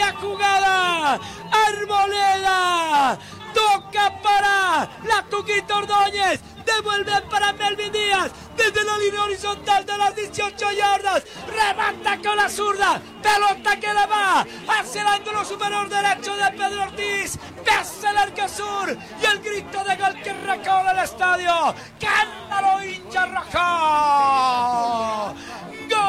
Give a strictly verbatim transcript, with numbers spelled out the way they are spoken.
la jugada. Arboleda toca para la Tuquita Ordóñez. Devuelve para Melvin Díaz desde la línea horizontal de las dieciocho yardas. Remata con la zurda. Pelota que le va hacia el ángulo superior derecho de Pedro Ortiz. Pesa el arco sur y el grito de gol que recorre el estadio. ¡Cándalo, hincha rojo!